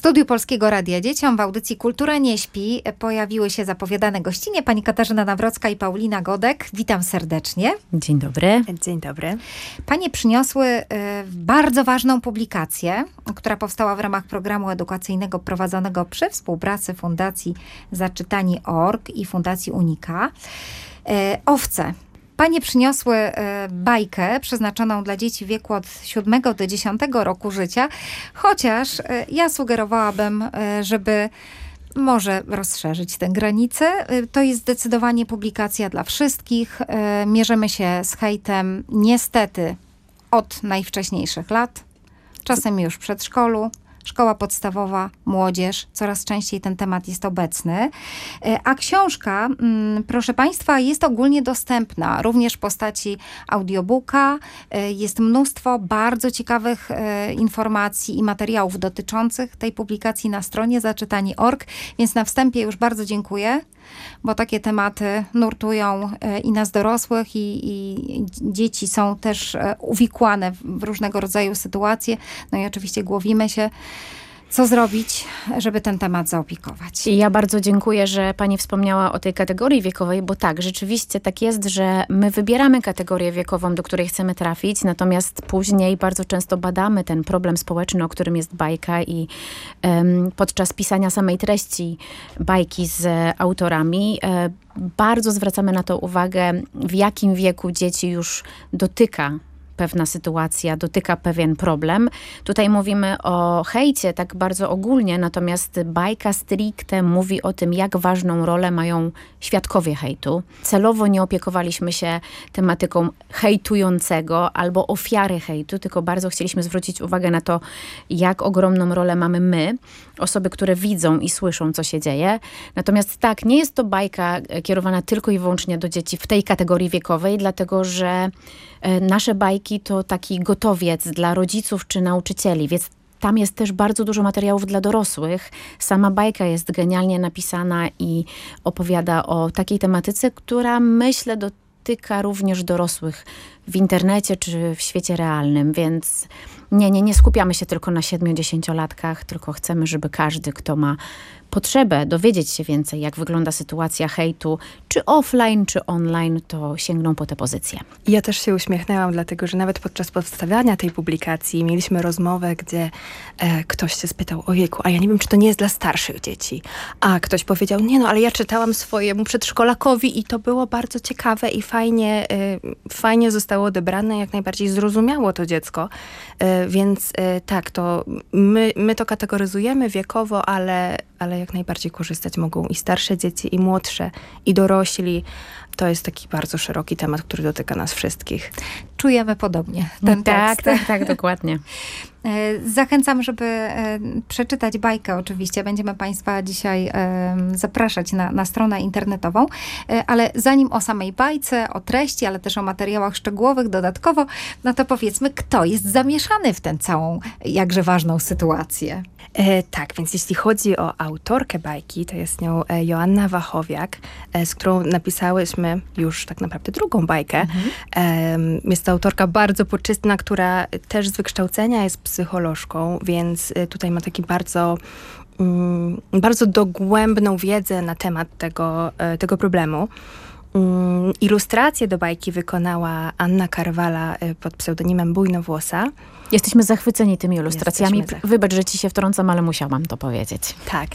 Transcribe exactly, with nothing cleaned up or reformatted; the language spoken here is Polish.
studiu Polskiego Radia Dzieciom w audycji Kultura nie śpi pojawiły się zapowiadane gościnie pani Katarzyna Nawrocka i Paulina Godek. Witam serdecznie. Dzień dobry. Dzień dobry. Panie przyniosły y, bardzo ważną publikację, która powstała w ramach programu edukacyjnego prowadzonego przy współpracy Fundacji Zaczytani kropka org i Fundacji Unika. Y, owce. Panie przyniosły y, bajkę przeznaczoną dla dzieci w wieku od siódmego do dziesiątego roku życia, chociaż y, ja sugerowałabym, y, żeby może rozszerzyć tę granicę. Y, to jest zdecydowanie publikacja dla wszystkich. Y, mierzymy się z hejtem niestety od najwcześniejszych lat, czasem już w przedszkolu. Szkoła podstawowa, młodzież, coraz częściej ten temat jest obecny. A książka, proszę Państwa, jest ogólnie dostępna, również w postaci audiobooka. Jest mnóstwo bardzo ciekawych informacji i materiałów dotyczących tej publikacji na stronie zaczytani kropka org, więc na wstępie już bardzo dziękuję, bo takie tematy nurtują i nas dorosłych, i, i dzieci są też uwikłane w różnego rodzaju sytuacje. No i oczywiście głowimy się, co zrobić, żeby ten temat zaopiekować. I ja bardzo dziękuję, że pani wspomniała o tej kategorii wiekowej, bo tak, rzeczywiście tak jest, że my wybieramy kategorię wiekową, do której chcemy trafić, natomiast później bardzo często badamy ten problem społeczny, o którym jest bajka, i um, podczas pisania samej treści bajki z autorami um, bardzo zwracamy na to uwagę, w jakim wieku dzieci już dotyka pewna sytuacja, dotyka pewien problem. Tutaj mówimy o hejcie tak bardzo ogólnie, natomiast bajka stricte mówi o tym, jak ważną rolę mają świadkowie hejtu. Celowo nie opiekowaliśmy się tematyką hejtującego albo ofiary hejtu, tylko bardzo chcieliśmy zwrócić uwagę na to, jak ogromną rolę mamy my, osoby, które widzą i słyszą, co się dzieje. Natomiast tak, nie jest to bajka kierowana tylko i wyłącznie do dzieci w tej kategorii wiekowej, dlatego że nasze bajki to taki gotowiec dla rodziców czy nauczycieli, więc tam jest też bardzo dużo materiałów dla dorosłych. Sama bajka jest genialnie napisana i opowiada o takiej tematyce, która, myślę, dotyka również dorosłych w internecie czy w świecie realnym, więc nie, nie, nie skupiamy się tylko na siedmiu-dziesięciolatkach, tylko chcemy, żeby każdy, kto ma potrzebę dowiedzieć się więcej, jak wygląda sytuacja hejtu, czy offline, czy online, to sięgną po tę pozycję. Ja też się uśmiechnęłam, dlatego że nawet podczas powstawiania tej publikacji mieliśmy rozmowę, gdzie e, ktoś się spytał, ojejku, a ja nie wiem, czy to nie jest dla starszych dzieci. A ktoś powiedział, nie no, ale ja czytałam swojemu przedszkolakowi i to było bardzo ciekawe i fajnie, e, fajnie zostało odebrane, jak najbardziej zrozumiało to dziecko. E, więc e, tak, to my, my to kategoryzujemy wiekowo, ale, ale jak najbardziej korzystać mogą i starsze dzieci, i młodsze, i dorośli. To jest taki bardzo szeroki temat, który dotyka nas wszystkich. Czujemy podobnie ten tak, tekst. tak, tak, dokładnie. Zachęcam, żeby przeczytać bajkę oczywiście. Będziemy Państwa dzisiaj zapraszać na, na stronę internetową. Ale zanim o samej bajce, o treści, ale też o materiałach szczegółowych dodatkowo, no to powiedzmy, kto jest zamieszany w tę całą jakże ważną sytuację. E, tak, więc jeśli chodzi o autorkę bajki, to jest nią e, Joanna Wachowiak, e, z którą napisałyśmy już tak naprawdę drugą bajkę. Mhm. E, jest to autorka bardzo poczytna, która też z wykształcenia jest psycholożką, więc e, tutaj ma taki bardzo, mm, bardzo dogłębną wiedzę na temat tego, e, tego problemu. Um, ilustrację do bajki wykonała Anna Karwala e, pod pseudonimem Bujnowłosa. Jesteśmy zachwyceni tymi ilustracjami. Jesteśmy zachwyceni. Wybacz, że ci się wtrącam, ale musiałam to powiedzieć. Tak,